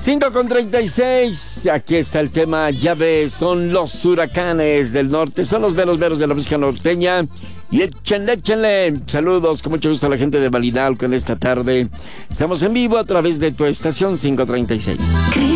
5:36, aquí está el tema, ya ves, son los huracanes del norte, son los veros de la música norteña. Y échenle. Saludos, con mucho gusto a la gente de Valinalco en esta tarde. Estamos en vivo a través de tu estación 536.